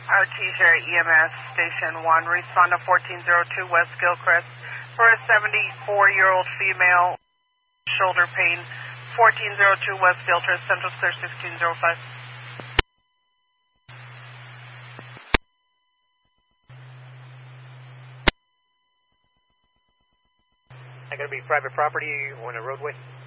Artesia EMS Station 1, respond to 1402 West Gilchrist for a 74-year-old female, shoulder pain, 1402 West Gilchrist, Central Clear 1605. Is that going to be private property on a roadway?